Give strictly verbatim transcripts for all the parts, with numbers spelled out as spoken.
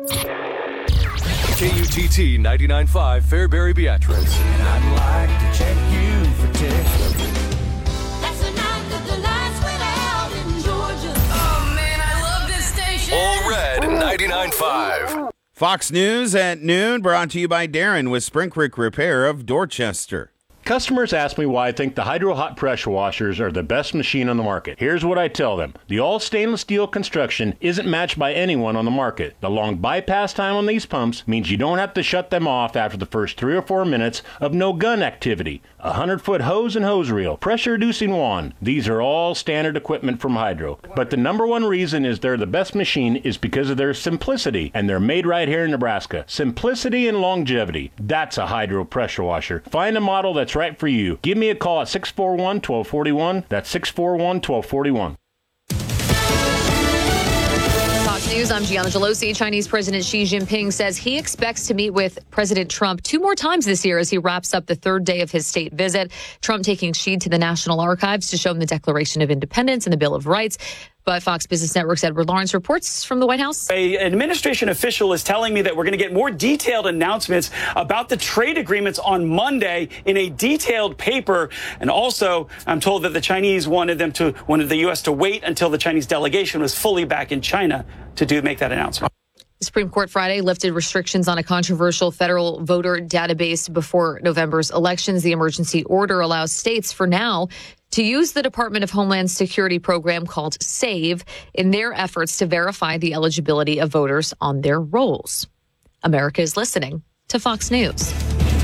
K U T T ninety-nine point five Fairbury Beatrice. And I'd like to check you for tips. That's the night that the lights went out in Georgia. Oh, man, I love this station. All Red ninety-nine point five. Fox News at noon, brought to you by Darren with Spring Creek Repair of Dorchester. Customers ask me why I think the Hydro Hot pressure washers are the best machine on the market. Here's what I tell them. The all stainless steel construction isn't matched by anyone on the market. The long bypass time on these pumps means you don't have to shut them off after the first three or four minutes of no gun activity. A hundred foot hose and hose reel, pressure reducing wand. These are all standard equipment from Hydro. But the number one reason is they're the best machine is because of their simplicity, and they're made right here in Nebraska. Simplicity and longevity. That's a Hydro pressure washer. Find a model that's right for you. Give me a call at six four one, one two four one. That's six four one, one two four one. Fox News, I'm Gianna Gelosi. Chinese President Xi Jinping says he expects to meet with President Trump two more times this year as he wraps up the third day of his state visit. Trump taking Xi to the National Archives to show him the Declaration of Independence and the Bill of Rights. But Fox Business Network's Edward Lawrence reports from the White House. An administration official is telling me that we're going to get more detailed announcements about the trade agreements on Monday in a detailed paper. And also, I'm told that the Chinese wanted them to wanted the U S to wait until the Chinese delegation was fully back in China to do make that announcement. The Supreme Court Friday lifted restrictions on a controversial federal voter database before November's elections. The emergency order allows states for now to use the Department of Homeland Security program called SAVE in their efforts to verify the eligibility of voters on their rolls. America is listening to Fox News.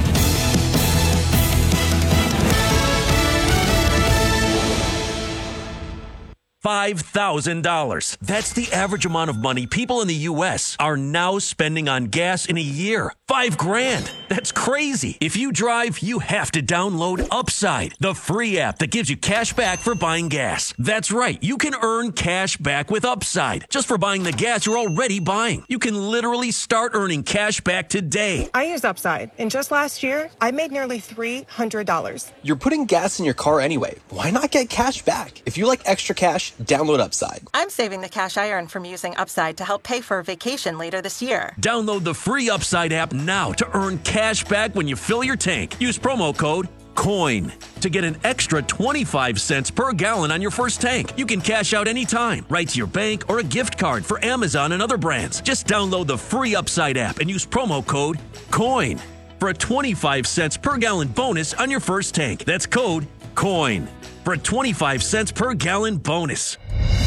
five thousand dollars. That's the average amount of money people in the U S are now spending on gas in a year. Five grand. That's crazy. If you drive, you have to download Upside, the free app that gives you cash back for buying gas. That's right. You can earn cash back with Upside just for buying the gas you're already buying. You can literally start earning cash back today. I use Upside, and just last year, I made nearly three hundred dollars. You're putting gas in your car anyway. Why not get cash back? If you like extra cash, download Upside. I'm saving the cash I earn from using Upside to help pay for a vacation later this year. Download the free Upside app now to earn cash back when you fill your tank. Use promo code COIN to get an extra twenty-five cents per gallon on your first tank. You can cash out anytime, right to your bank or a gift card for Amazon and other brands. Just download the free Upside app and use promo code COIN for a twenty-five cents per gallon bonus on your first tank. That's code COIN for a twenty-five cents per gallon bonus.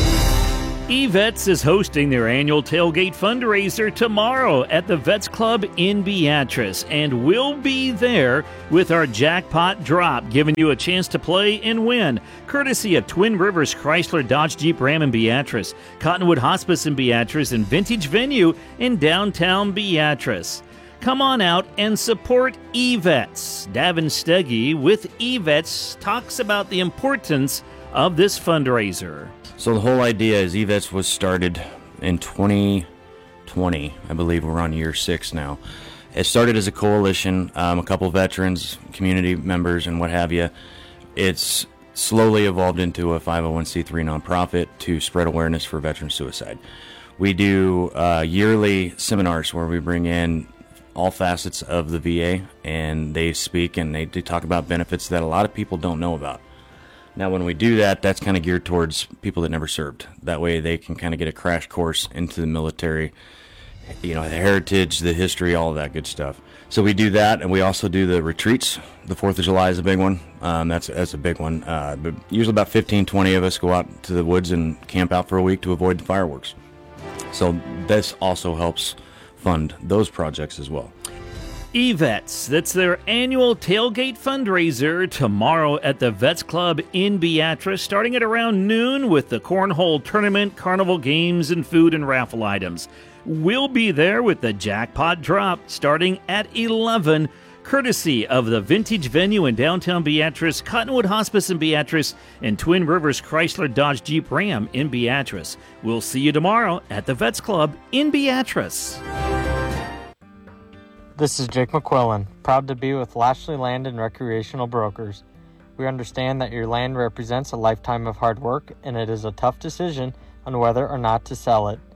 eVets is hosting their annual tailgate fundraiser tomorrow at the Vets Club in Beatrice, and we'll be there with our jackpot drop, giving you a chance to play and win, courtesy of Twin Rivers Chrysler Dodge Jeep Ram in Beatrice, Cottonwood Hospice in Beatrice, and Vintage Venue in downtown Beatrice. Come on out and support eVets. Davin Steggy with eVets talks about the importance of this fundraiser. So the whole idea is eVets was started in twenty twenty. I believe we're on year six now. It started as a coalition, um, a couple veterans, community members, and what have you. It's slowly evolved into a five oh one c three nonprofit to spread awareness for veteran suicide. We do uh, yearly seminars where we bring in all facets of the V A, and they speak and they, they talk about benefits that a lot of people don't know about. Now, when we do that, that's kind of geared towards people that never served. That way they can kind of get a crash course into the military, you know, the heritage, the history, all of that good stuff. So we do that, and we also do the retreats. The fourth of July is a big one. Um, that's, that's a big one. Uh, but usually about fifteen, twenty of us go out to the woods and camp out for a week to avoid the fireworks. So this also helps fund those projects as well. eVets, that's their annual tailgate fundraiser tomorrow at the Vets Club in Beatrice, starting at around noon with the cornhole tournament, carnival games, and food and raffle items. We'll be there with the jackpot drop starting at eleven, courtesy of the Vintage Venue in downtown Beatrice, Cottonwood Hospice in Beatrice, and Twin Rivers Chrysler Dodge Jeep Ram in Beatrice. We'll see you tomorrow at the Vets Club in Beatrice. This is Jake McQuillan, proud to be with Lashley Land and Recreational Brokers. We understand that your land represents a lifetime of hard work, and it is a tough decision on whether or not to sell it.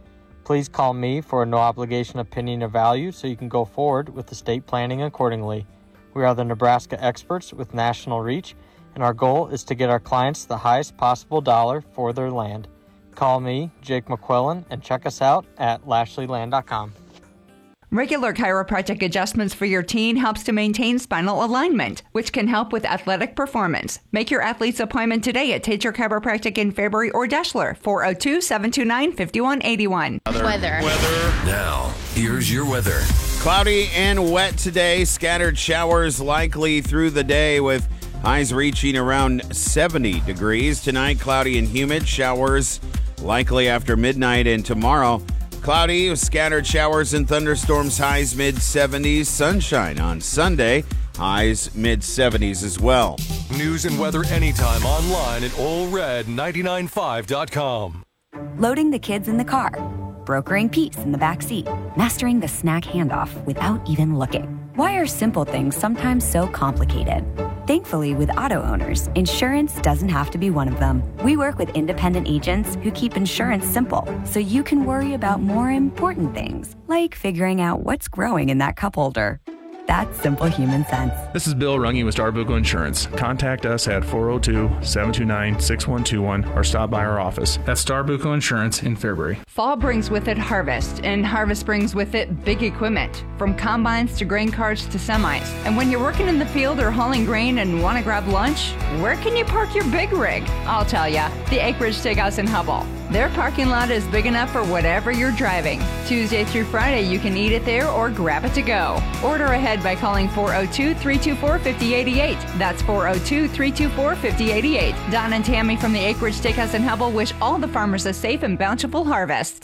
Please call me for a no-obligation opinion or value so you can go forward with estate planning accordingly. We are the Nebraska experts with national reach, and our goal is to get our clients the highest possible dollar for their land. Call me, Jake McQuillan, and check us out at lashley land dot com. Regular chiropractic adjustments for your teen helps to maintain spinal alignment, which can help with athletic performance. Make your athlete's appointment today at Tater Chiropractic in Fairbury or Deshler, four oh two, seven two nine, five one eight one. Weather. Weather. Now, here's your weather. Cloudy and wet today. Scattered showers likely through the day with highs reaching around seventy degrees. Tonight, cloudy and humid. Showers likely after midnight, and tomorrow, cloudy with scattered showers and thunderstorms, highs mid seventies. Sunshine on Sunday, highs mid seventies as well. News and weather anytime online at ole red nine nine five dot com. Loading the kids in the car, brokering peace in the back seat, mastering the snack handoff without even looking. Why are simple things sometimes so complicated? Thankfully, with auto owners, insurance doesn't have to be one of them. We work with independent agents who keep insurance simple, so you can worry about more important things, like figuring out what's growing in that cup holder. That's simple human sense. This is Bill Runge with Starbuco Insurance. Contact us at four oh two, seven two nine, six one two one or stop by our office. That's Starbuco Insurance in Fairbury. Fall brings with it harvest, and harvest brings with it big equipment, from combines to grain carts to semis. And when you're working in the field or hauling grain and want to grab lunch, where can you park your big rig? I'll tell ya, the Acreage Steakhouse in Hubble. Their parking lot is big enough for whatever you're driving. Tuesday through Friday, you can eat it there or grab it to go. Order ahead by calling four oh two, three two four, five oh eight eight. That's four oh two, three two four, five oh eight eight. Don and Tammy from the Acreage Steakhouse in Hubble wish all the farmers a safe and bountiful harvest.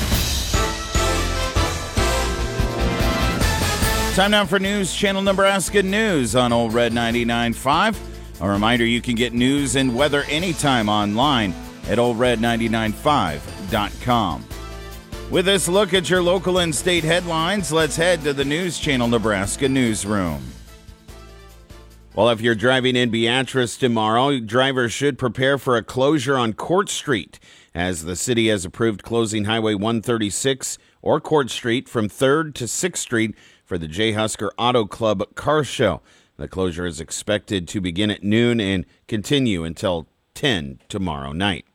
Time now for News Channel Nebraska News on Ole Red ninety-nine point five. A reminder, you can get news and weather anytime online at ole red nine nine five dot com. With this look at your local and state headlines, let's head to the News Channel Nebraska newsroom. Well, if you're driving in Beatrice tomorrow, drivers should prepare for a closure on Court Street, as the city has approved closing Highway one thirty-six or Court Street from third to sixth Street for the J. Husker Auto Club Car Show. The closure is expected to begin at noon and continue until ten tomorrow night.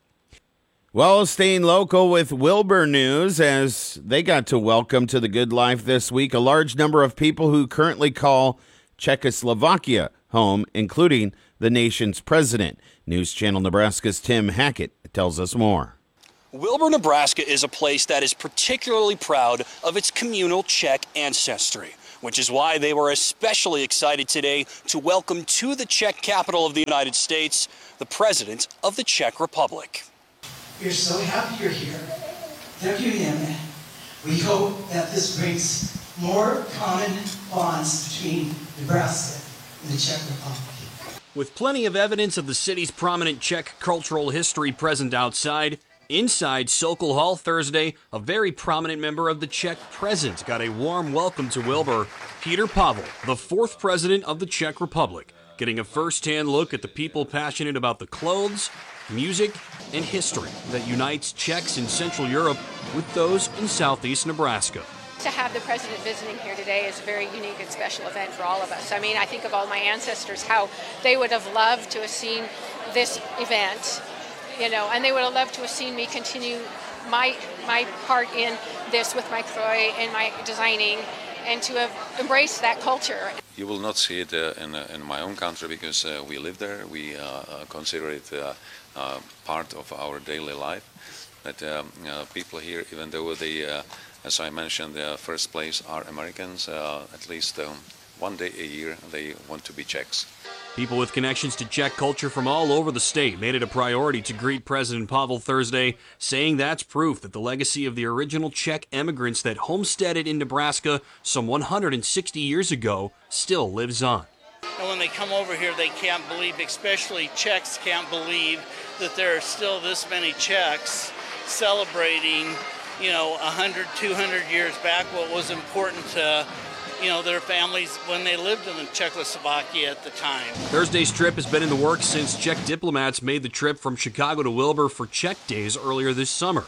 Well, staying local with Wilbur news, as they got to welcome to the good life this week a large number of people who currently call Czechoslovakia home, including the nation's president. News Channel Nebraska's Tim Hackett tells us more. Wilbur, Nebraska is a place that is particularly proud of its communal Czech ancestry, which is why they were especially excited today to welcome to the Czech capital of the United States the President of the Czech Republic. We're so happy you're here. Děkujeme. We hope that this brings more common bonds between Nebraska and the Czech Republic. With plenty of evidence of the city's prominent Czech cultural history present outside, inside Sokol Hall Thursday, a very prominent member of the Czech presence got a warm welcome to Wilbur. Peter Pavel, the fourth president of the Czech Republic, getting a first-hand look at the people passionate about the clothes, music, and history that unites Czechs in Central Europe with those in southeast Nebraska. To have the president visiting here today is a very unique and special event for all of us. I mean, I think of all my ancestors, how they would have loved to have seen this event, you know, and they would have loved to have seen me continue my my part in this with my Croy and my designing, and to have embraced that culture. You will not see it uh, in, uh, in my own country because uh, we live there. We uh, uh, consider it uh, uh, part of our daily life. But um, uh, people here, even though they, uh, as I mentioned, the uh, first place are Americans, uh, at least um, one day a year they want to be Czechs. People with connections to Czech culture from all over the state made it a priority to greet President Pavel Thursday, saying that's proof that the legacy of the original Czech immigrants that homesteaded in Nebraska some one hundred sixty years ago still lives on. And when they come over here, they can't believe, especially Czechs can't believe, that there are still this many Czechs celebrating, you know, one hundred, two hundred years back what was important to, you know, their families when they lived in Czechoslovakia at the time. Thursday's trip has been in the works since Czech diplomats made the trip from Chicago to Wilbur for Czech Days earlier this summer.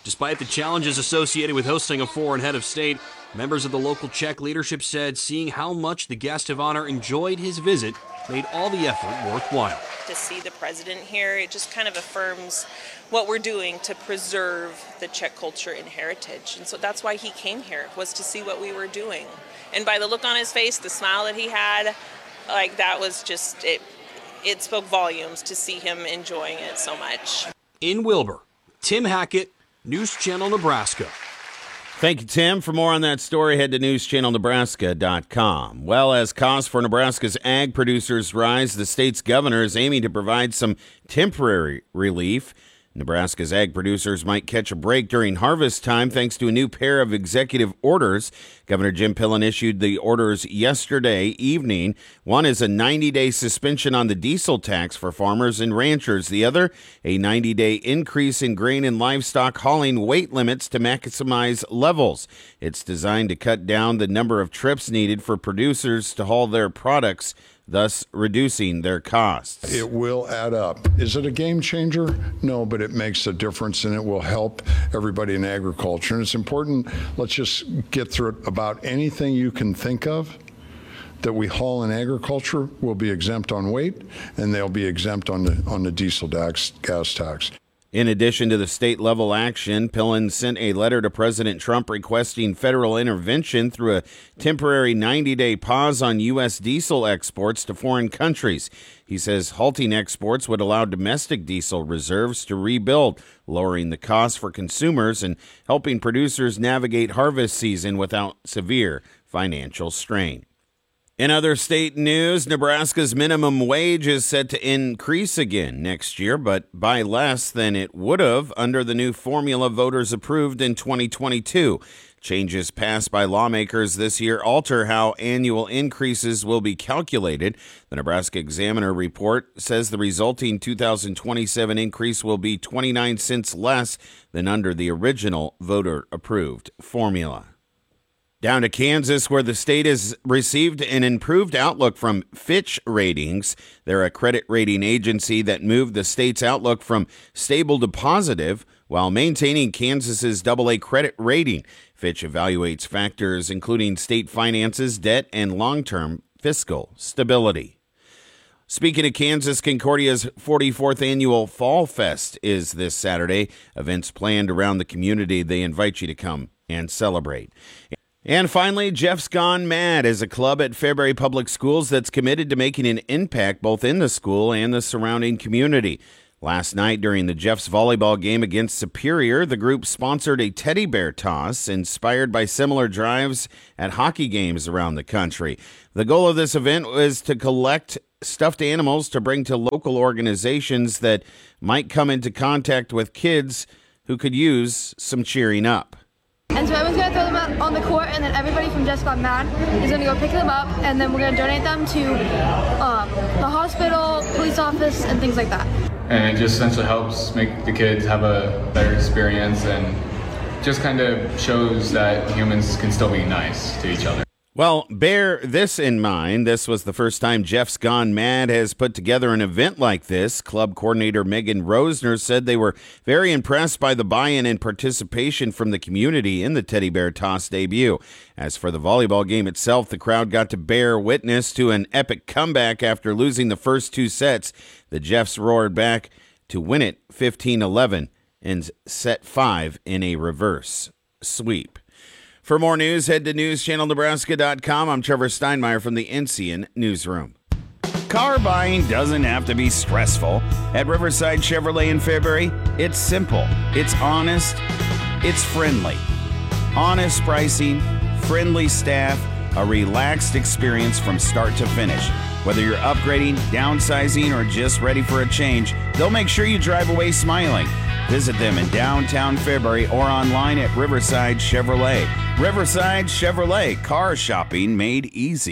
Despite the challenges associated with hosting a foreign head of state, members of the local Czech leadership said seeing how much the guest of honor enjoyed his visit made all the effort worthwhile. To see the president here, it just kind of affirms what we're doing to preserve the Czech culture and heritage. And so that's why he came here, was to see what we were doing. And by the look on his face, the smile that he had, like that was just, it, it spoke volumes to see him enjoying it so much. In Wilbur, Tim Hackett, News Channel Nebraska. Thank you, Tim. For more on that story, head to news channel nebraska dot com. Well, as costs for Nebraska's ag producers rise, the state's governor is aiming to provide some temporary relief. Nebraska's ag producers might catch a break during harvest time thanks to a new pair of executive orders. Governor Jim Pillen issued the orders yesterday evening. One is a ninety-day suspension on the diesel tax for farmers and ranchers. The other, a ninety-day increase in grain and livestock hauling weight limits to maximize levels. It's designed to cut down the number of trips needed for producers to haul their products, thus reducing their costs. It will add up. Is it a game changer? No, but it makes a difference, and it will help everybody in agriculture. And it's important, let's just get through it. About anything you can think of that we haul in agriculture will be exempt on weight, and they'll be exempt on the, on the diesel gas, gas tax. In addition to the state-level action, Pillen sent a letter to President Trump requesting federal intervention through a temporary ninety-day pause on U S diesel exports to foreign countries. He says halting exports would allow domestic diesel reserves to rebuild, lowering the cost for consumers and helping producers navigate harvest season without severe financial strain. In other state news, Nebraska's minimum wage is set to increase again next year, but by less than it would have under the new formula voters approved in twenty twenty-two. Changes passed by lawmakers this year alter how annual increases will be calculated. The Nebraska Examiner report says the resulting two thousand twenty-seven increase will be twenty-nine cents less than under the original voter-approved formula. Down to Kansas, where the state has received an improved outlook from Fitch Ratings. They're a credit rating agency that moved the state's outlook from stable to positive while maintaining Kansas's double A credit rating. Fitch evaluates factors including state finances, debt, and long-term fiscal stability. Speaking of Kansas, Concordia's forty-fourth annual Fall Fest is this Saturday. Events planned around the community. They invite you to come and celebrate. And finally, Jeff's Gone Mad is a club at Fairbury Public Schools that's committed to making an impact both in the school and the surrounding community. Last night, during the Jeff's volleyball game against Superior, the group sponsored a teddy bear toss inspired by similar drives at hockey games around the country. The goal of this event was to collect stuffed animals to bring to local organizations that might come into contact with kids who could use some cheering up. And so everyone's going to throw them out on the court, and then everybody from Jeff's Gone Mad is going to go pick them up, and then we're going to donate them to um, the hospital, police office, and things like that. And it just essentially helps make the kids have a better experience and just kind of shows that humans can still be nice to each other. Well, bear this in mind. This was the first time Jeff's Gone Mad has put together an event like this. Club coordinator Megan Rosner said they were very impressed by the buy-in and participation from the community in the teddy bear toss debut. As for the volleyball game itself, the crowd got to bear witness to an epic comeback after losing the first two sets. The Jeffs roared back to win it fifteen eleven in set five in a reverse sweep. For more news, head to news channel nebraska dot com. I'm Trevor Steinmeier from the Ensign Newsroom. Car buying doesn't have to be stressful. At Riverside Chevrolet in Fairbury, it's simple, it's honest, it's friendly. Honest pricing, friendly staff, a relaxed experience from start to finish. Whether you're upgrading, downsizing, or just ready for a change, they'll make sure you drive away smiling. Visit them in downtown Fairbury or online at Riverside Chevrolet. Riverside Chevrolet, car shopping made easy.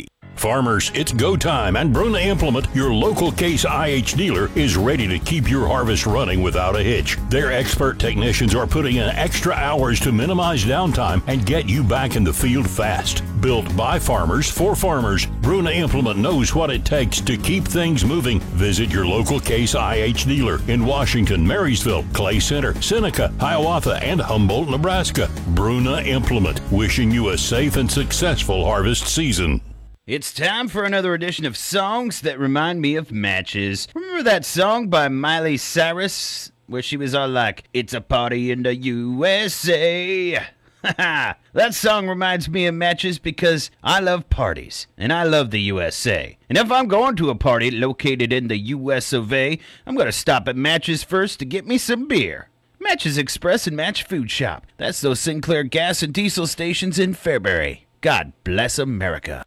Farmers, it's go time, and Bruna Implement, your local Case I H dealer, is ready to keep your harvest running without a hitch. Their expert technicians are putting in extra hours to minimize downtime and get you back in the field fast. Built by farmers for farmers, Bruna Implement knows what it takes to keep things moving. Visit your local Case I H dealer in Washington, Marysville, Clay Center, Seneca, Hiawatha, and Humboldt, Nebraska. Bruna Implement, wishing you a safe and successful harvest season. It's time for another edition of Songs That Remind Me of Matches. Remember that song by Miley Cyrus where she was all like, "It's a party in the U S A"? That song reminds me of matches because I love parties, and I love the U S A. And if I'm going to a party located in the U S of A, I'm going to stop at Matches first to get me some beer. Matches Express and Match Food Shop. That's those Sinclair gas and diesel stations in Fairbury. God bless America.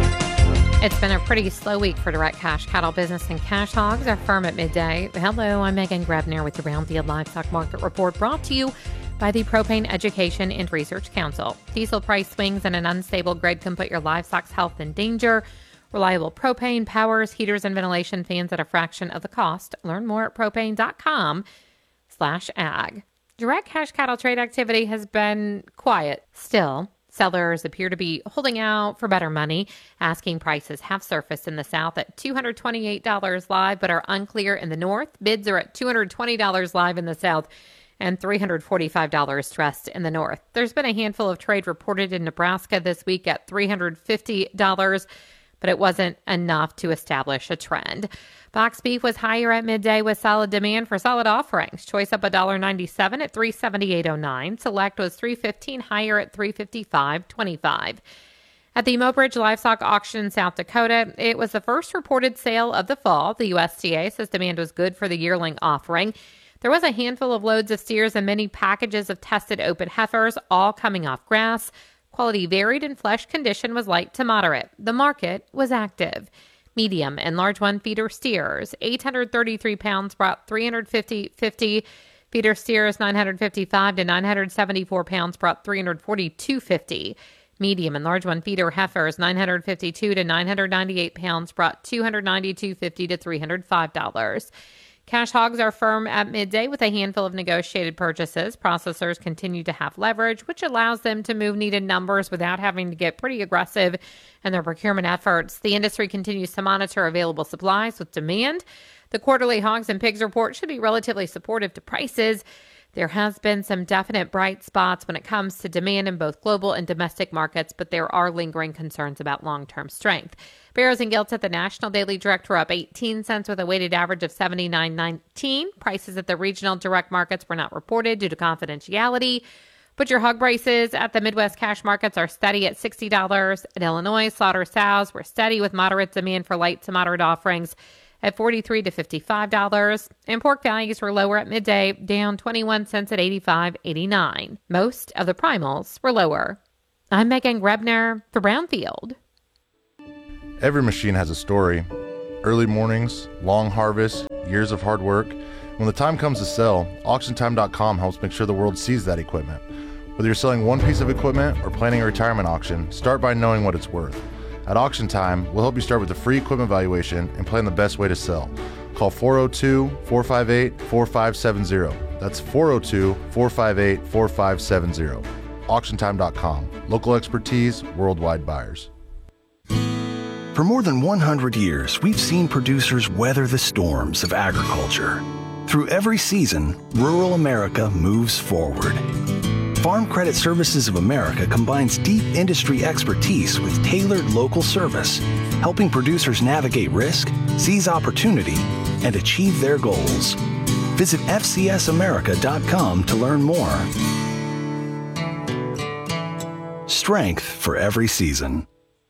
It's been a pretty slow week for direct cash cattle business, and cash hogs are firm at midday. Hello, I'm Megan Grebner with the Brownfield Livestock Market Report, brought to you by the Propane Education and Research Council. Diesel price swings and an unstable grid can put your livestock's health in danger. Reliable propane powers heaters and ventilation fans at a fraction of the cost. Learn more at propane.com slash ag. Direct cash cattle trade activity has been quiet still. Sellers appear to be holding out for better money. Asking prices have surfaced in the South at two hundred twenty-eight dollars live, but are unclear in the North. Bids are at two hundred twenty dollars live in the South and three hundred forty-five dollars stressed in the North. There's been a handful of trade reported in Nebraska this week at three hundred fifty dollars, but it wasn't enough to establish a trend. Box beef was higher at midday with solid demand for solid offerings. Choice up one dollar ninety-seven at three seventy-eight oh nine. Select was three fifteen higher at three fifty-five twenty-five. At the Mobridge Livestock Auction in South Dakota, it was the first reported sale of the fall. The U S D A says demand was good for the yearling offering. There was a handful of loads of steers and many packages of tested open heifers, all coming off grass. Quality varied and flesh condition was light to moderate. The market was active. Medium and large one feeder steers, eight hundred thirty-three pounds brought three hundred fifty fifty. Feeder steers, nine hundred fifty-five to nine hundred seventy-four pounds brought three hundred forty-two fifty. Medium and large one feeder heifers, nine hundred fifty-two to nine hundred ninety-eight pounds brought two hundred ninety-two fifty to three hundred five dollars. Cash hogs are firm at midday with a handful of negotiated purchases. Processors continue to have leverage, which allows them to move needed numbers without having to get pretty aggressive in their procurement efforts. The industry continues to monitor available supplies with demand. The quarterly hogs and pigs report should be relatively supportive to prices. There has been some definite bright spots when it comes to demand in both global and domestic markets, but there are lingering concerns about long-term strength. Barrows and Gilts at the National Daily Direct were up eighteen cents with a weighted average of seventy-nine nineteen. Prices at the regional direct markets were not reported due to confidentiality. Butcher hog prices at the Midwest cash markets are steady at sixty dollars. In Illinois, slaughter sows were steady with moderate demand for light to moderate offerings at forty-three to fifty-five dollars. And pork values were lower at midday, down twenty-one cents at eighty-five eighty-nine. Most of the primals were lower. I'm Megan Grebner for Brownfield. Every machine has a story. Early mornings, long harvests, years of hard work. When the time comes to sell, auction time dot com helps make sure the world sees that equipment. Whether you're selling one piece of equipment or planning a retirement auction, start by knowing what it's worth. At Auction Time, we'll help you start with a free equipment valuation and plan the best way to sell. Call four oh two, four five eight, four five seven zero. That's four oh two, four five eight, four five seven zero. auction time dot com. Local expertise, worldwide buyers. For more than one hundred years, we've seen producers weather the storms of agriculture. Through every season, rural America moves forward. Farm Credit Services of America combines deep industry expertise with tailored local service, helping producers navigate risk, seize opportunity, and achieve their goals. Visit F C S America dot com to learn more. Strength for every season.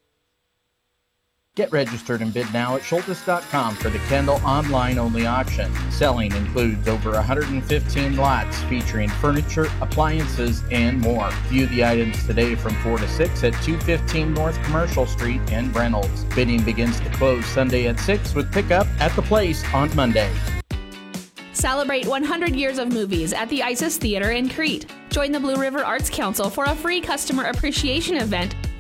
Get registered and bid now at Schultes dot com for the Kendall online-only auction. Selling includes over one hundred fifteen lots featuring furniture, appliances, and more. View the items today from four to six at two fifteen North Commercial Street in Reynolds. Bidding begins to close Sunday at six with pickup at the place on Monday. Celebrate one hundred years of movies at the Isis Theater in Crete. Join the Blue River Arts Council for a free customer appreciation event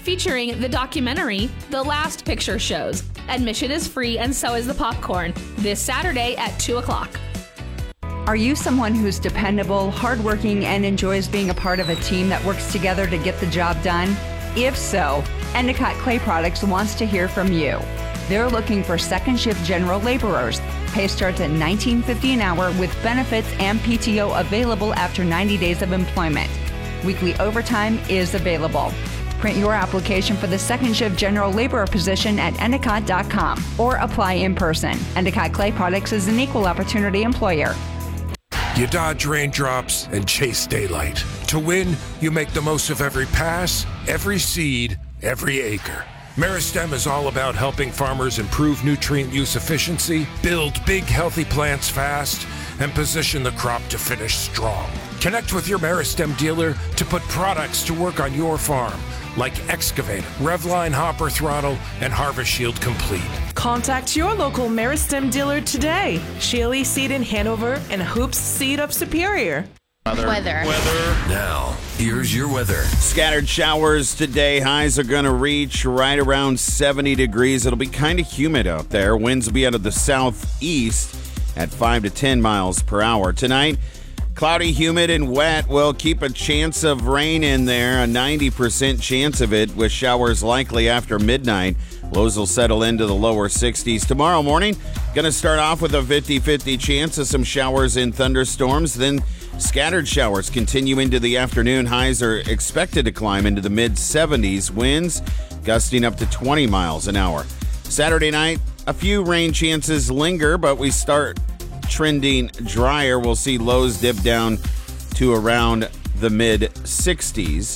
featuring the documentary The Last Picture Shows. Admission is free and so is the popcorn. This Saturday at two o'clock. Are you someone who's dependable, hardworking, and enjoys being a part of a team that works together to get the job done? If so, Endicott Clay Products wants to hear from you. They're looking for second shift general laborers. Pay starts at nineteen fifty an hour with benefits and P T O available after ninety days of employment. Weekly overtime is available. Print your application for the second shift general laborer position at endicott dot com or apply in person. Endicott Clay Products is an equal opportunity employer. You dodge raindrops and chase daylight. To win, you make the most of every pass, every seed, every acre. Meristem is all about helping farmers improve nutrient use efficiency, build big healthy plants fast, and position the crop to finish strong. Connect with your Meristem dealer to put products to work on your farm, like Excavator, Revline Hopper Throttle, and Harvest Shield Complete. Contact your local Meristem dealer today. Shealy Seed in Hanover and Hoops Seed of Superior. Weather. Weather. Weather. Now, here's your weather. Scattered showers today. Highs are going to reach right around seventy degrees. It'll be kind of humid out there. Winds will be out of the southeast at five to ten miles per hour. Tonight, cloudy, humid, and wet. Will keep a chance of rain in there, a ninety percent chance of it, with showers likely after midnight. Lows will settle into the lower sixties. Tomorrow morning, going to start off with a fifty-fifty chance of some showers and thunderstorms. Then scattered showers continue into the afternoon. Highs are expected to climb into the mid seventies. Winds gusting up to twenty miles an hour. Saturday night, a few rain chances linger, but we start trending drier. We'll see lows dip down to around the mid sixties.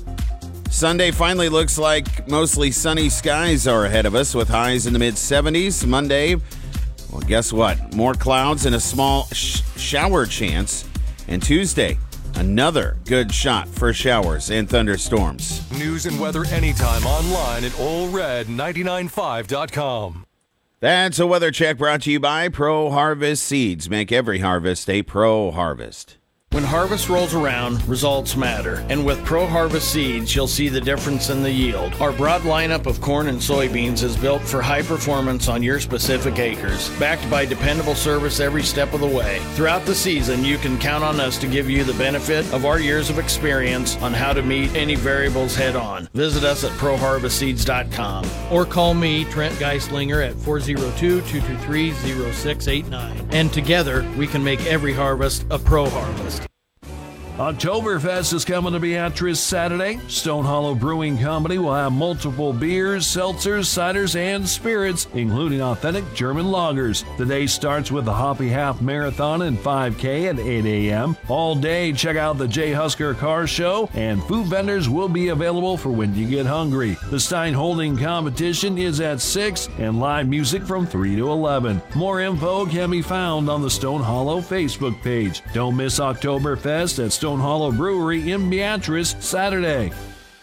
Sunday finally looks like mostly sunny skies are ahead of us with highs in the mid seventies. Monday, well, guess what? More clouds and a small sh- shower chance. And Tuesday, another good shot for showers and thunderstorms. News and weather anytime online at Ole Red ninety-nine point five dot com. That's a weather check brought to you by Pro Harvest Seeds. Make every harvest a Pro Harvest. When harvest rolls around, results matter. And with Pro Harvest Seeds, you'll see the difference in the yield. Our broad lineup of corn and soybeans is built for high performance on your specific acres, backed by dependable service every step of the way. Throughout the season, you can count on us to give you the benefit of our years of experience on how to meet any variables head on. Visit us at pro harvest seeds dot com Or call me, Trent Geislinger, at four oh two, two two three, oh six eight nine. And together, we can make every harvest a Pro Harvest. Oktoberfest is coming to Beatrice Saturday. Stone Hollow Brewing Company will have multiple beers, seltzers, ciders, and spirits, including authentic German lagers. The day starts with the Hoppy Half Marathon and five K at eight a.m. All day, check out the Jay Husker Car Show, and food vendors will be available for when you get hungry. The Stein Holding competition is at six, and live music from three to eleven. More info can be found on the Stone Hollow Facebook page. Don't miss Oktoberfest at Stone Hollow Brewery in Beatrice Saturday.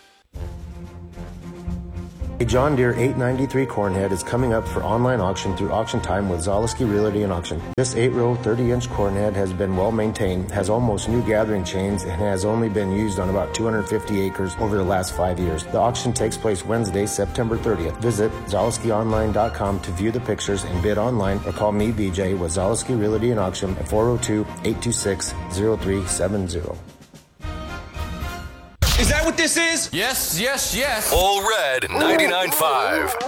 A John Deere eight ninety-three Cornhead is coming up for online auction through Auction Time with Zaleski Realty and Auction. This eight-row, thirty-inch Cornhead has been well maintained, has almost new gathering chains, and has only been used on about two hundred fifty acres over the last five years. The auction takes place Wednesday, September thirtieth. Visit zaleski online dot com to view the pictures and bid online, or call me, B J, with Zaleski Realty and Auction at four oh two, eight two six, oh three seven oh. Is that what this is? Yes, yes, yes. Ole Red ninety-nine point five.